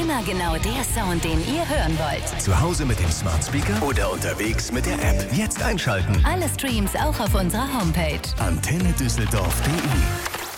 Immer genau der Sound, den ihr hören wollt. Zu Hause mit dem Smart Speaker oder unterwegs mit der App. Jetzt einschalten. Alle Streams auch auf unserer Homepage. AntenneDüsseldorf.de